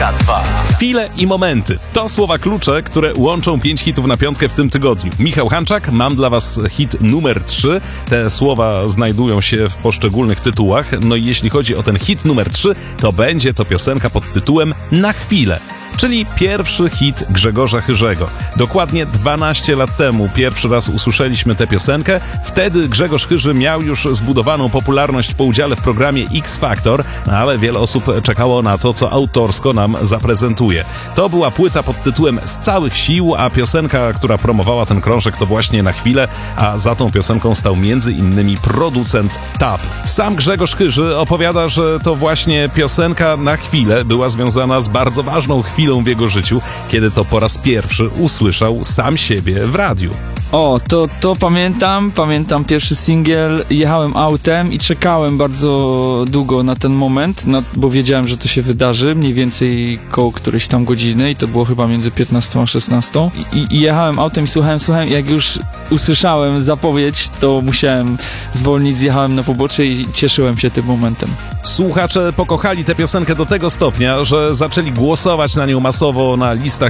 2. Chwile i momenty. To słowa klucze, które łączą 5 hitów na piątkę w tym tygodniu. Michał Hanczak, mam dla was hit numer 3. Te słowa znajdują się w poszczególnych tytułach. No i jeśli chodzi o ten hit numer 3, to będzie to piosenka pod tytułem Na chwilę. Czyli pierwszy hit Grzegorza Chyrzego. Dokładnie 12 lat temu pierwszy raz usłyszeliśmy tę piosenkę. Wtedy Grzegorz Chyrzy miał już zbudowaną popularność po udziale w programie X Factor, ale wiele osób czekało na to, co autorsko nam zaprezentuje. To była płyta pod tytułem Z całych sił, a piosenka, która promowała ten krążek, to właśnie Na chwilę, a za tą piosenką stał m.in. producent TAP. Sam Grzegorz Chyrzy opowiada, że to właśnie piosenka Na chwilę była związana z bardzo ważną chwilą w jego życiu, kiedy to po raz pierwszy usłyszał sam siebie w radiu. O, to pamiętam pierwszy singiel, jechałem autem i czekałem bardzo długo na ten moment, bo wiedziałem, że to się wydarzy, mniej więcej koło którejś tam godziny i to było chyba między 15 a 16 i jechałem autem i słuchałem, jak już usłyszałem zapowiedź, to musiałem zwolnić, zjechałem na pobocze i cieszyłem się tym momentem. Słuchacze pokochali tę piosenkę do tego stopnia, że zaczęli głosować na nią masowo na listach